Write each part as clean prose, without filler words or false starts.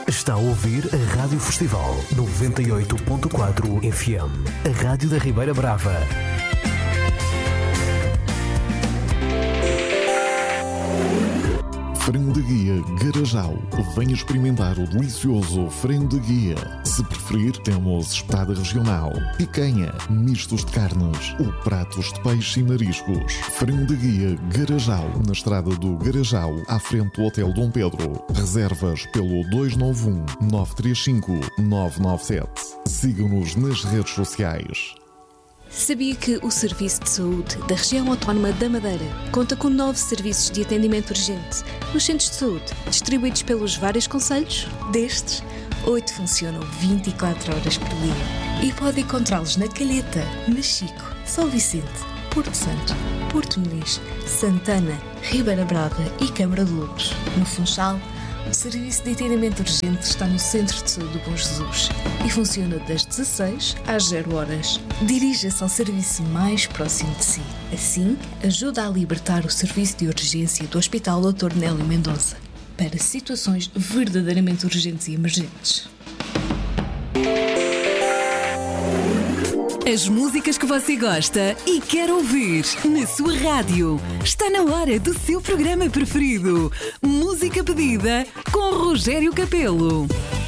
Está a ouvir a Rádio Festival 98.4 FM, a Rádio da Ribeira Brava. Frango de Guia Garajal. Venha experimentar o delicioso frango de guia. Se preferir, temos espetada regional, picanha, mistos de carnes ou pratos de peixe e mariscos. Frango de Guia Garajal, na estrada do Garajal, à frente do Hotel Dom Pedro. Reservas pelo 291-935-997. Siga-nos nas redes sociais. Sabia que o Serviço de Saúde da Região Autónoma da Madeira conta com 9 serviços de atendimento urgente nos centros de saúde, distribuídos pelos vários concelhos? Destes, 8 funcionam 24 horas por dia e pode encontrá-los na Calheta, Machico, São Vicente, Porto Santo, Porto Muniz, Santana, Ribeira Brava e Câmara de Lobos. No Funchal, o serviço de atendimento urgente está no Centro de Saúde do Bom Jesus e funciona das 16 às 0 horas. Dirija-se ao serviço mais próximo de si. Assim, ajuda a libertar o serviço de urgência do Hospital Dr. Nélio Mendonça para situações verdadeiramente urgentes e emergentes. As músicas que você gosta e quer ouvir na sua rádio. Está na hora do seu programa preferido. Música pedida com Rogério Capelo.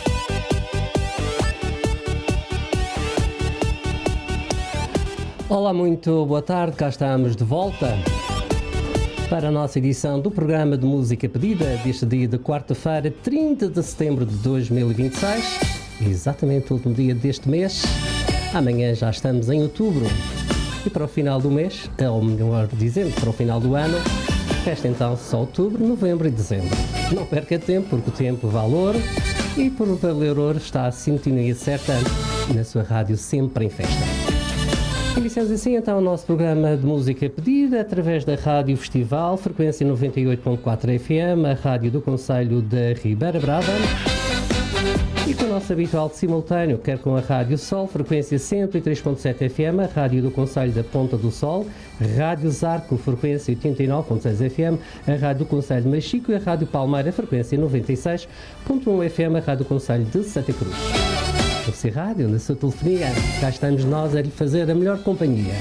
Olá, muito boa tarde. Cá estamos de volta para a nossa edição do programa de Música Pedida deste dia de quarta-feira, 30 de setembro de 2026. Exatamente o último dia deste mês. Amanhã já estamos em outubro e para o final do mês, ou melhor dizendo, para o final do ano, resta então só outubro, novembro e dezembro. Não perca tempo, porque o tempo vale ouro e por valer ouro está a sintonia certa na sua rádio sempre em festa. Iniciamos assim então o nosso programa de música pedida através da Rádio Festival, frequência 98.4 FM, a rádio do Concelho da Ribeira Brava. E com o nosso habitual de simultâneo, quer com a Rádio Sol, frequência 103.7 FM, a Rádio do Concelho da Ponta do Sol, Rádio Zarco, frequência 89.6 FM, a Rádio do Concelho de Machico e a Rádio Palmeira, frequência 96.1 FM, a Rádio do Concelho de Santa Cruz. Você Rádio, na sua telefonia, cá estamos nós a lhe fazer a melhor companhia.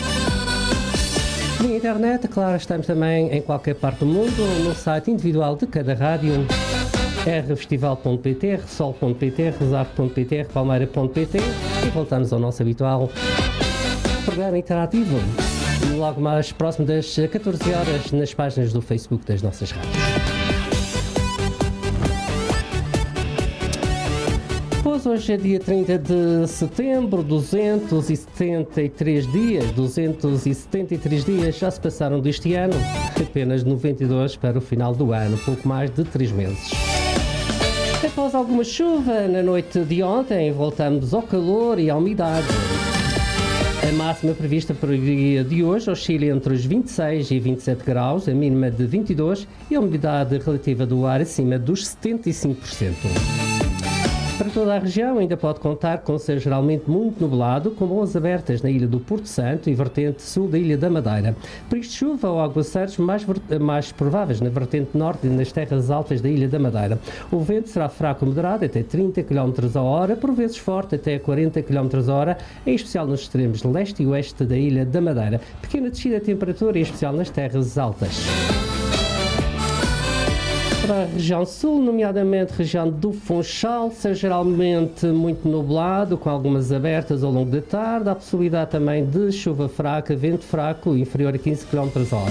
Na internet, claro, estamos também em qualquer parte do mundo, no site individual de cada rádio, rfestival.pt, rsol.pt, resap.pt, rpalmeira.pt e voltamos ao nosso habitual programa interativo, logo mais próximo das 14 horas nas páginas do Facebook das nossas rádios. Pois hoje é dia 30 de setembro, 273 dias já se passaram deste ano, apenas 92 para o final do ano, pouco mais de 3 meses. Após alguma chuva na noite de ontem, voltamos ao calor e à umidade. A máxima prevista para o dia de hoje oscila entre os 26 e 27 graus, a mínima de 22 e a umidade relativa do ar acima dos 75%. Para toda a região ainda pode contar com céu geralmente muito nublado, com boas abertas na ilha do Porto Santo e vertente sul da ilha da Madeira. Períodos de chuva ou aguaceiros mais prováveis na vertente norte e nas terras altas da ilha da Madeira. O vento será fraco moderado até 30 km a hora, por vezes forte até 40 km a hora, em especial nos extremos leste e oeste da ilha da Madeira. Pequena descida de temperatura, em especial nas terras altas. Para a região sul, nomeadamente região do Funchal, será geralmente muito nublado, com algumas abertas ao longo da tarde. Há possibilidade também de chuva fraca, vento fraco, inferior a 15 km a hora.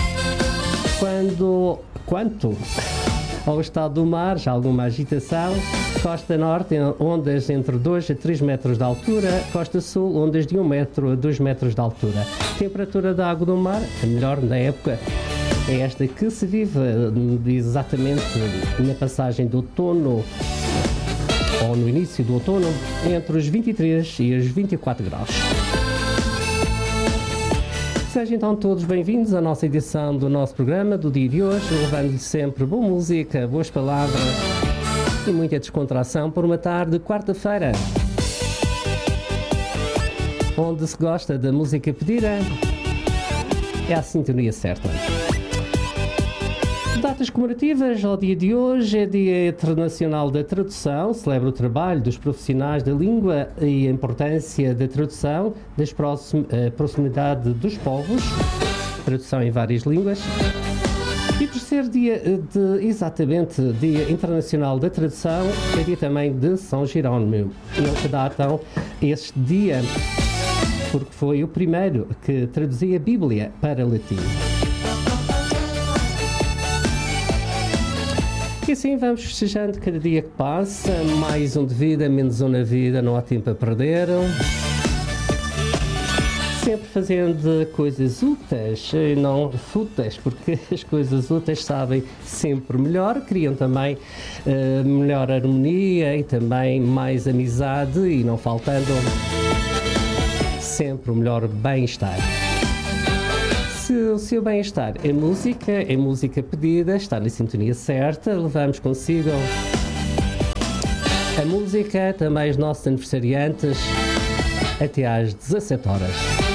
Quanto ao estado do mar, já alguma agitação. Costa norte, ondas entre 2 a 3 metros de altura. Costa sul, ondas de 1 metro a 2 metros de altura. Temperatura da água do mar, a melhor na época, é esta que se vive exatamente na passagem do outono, ou no início do outono, entre os 23 e os 24 graus. Sejam então todos bem-vindos à nossa edição do nosso programa do dia de hoje, levando-lhe sempre boa música, boas palavras e muita descontração por uma tarde de quarta-feira, onde se gosta da música pedida, é a sintonia certa. Data Datas comemorativas ao dia de hoje é Dia Internacional da Tradução, celebra o trabalho dos profissionais da língua e a importância da tradução, da proximidade dos povos, tradução em várias línguas. E por ser exatamente Dia Internacional da Tradução, é dia também de São Jerónimo. Eles que datam este dia porque foi o primeiro que traduzia a Bíblia para latim. E assim vamos festejando cada dia que passa, mais um de vida, menos um na vida, não há tempo a perder. Sempre fazendo coisas úteis e não fúteis, porque as coisas úteis sabem sempre melhor, criam também melhor harmonia e também mais amizade e não faltando sempre o melhor bem-estar. Se o seu bem-estar é música pedida, está na sintonia certa, levamos consigo a música, também os nossos aniversariantes, até às 17 horas.